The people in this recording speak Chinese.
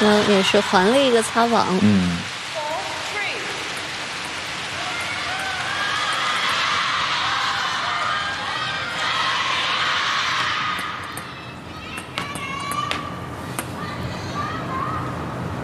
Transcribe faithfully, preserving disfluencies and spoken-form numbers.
那也是还了一个擦网。 嗯。